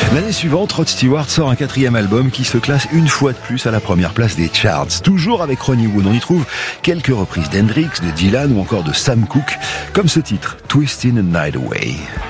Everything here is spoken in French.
L'année suivante, Rod Stewart sort un 4e album qui se classe une fois de plus à la première place des charts. Toujours avec Ronnie Wood, on y trouve quelques reprises d'Hendrix, de Dylan ou encore de Sam Cooke, comme ce titre, Twisting a Night Away.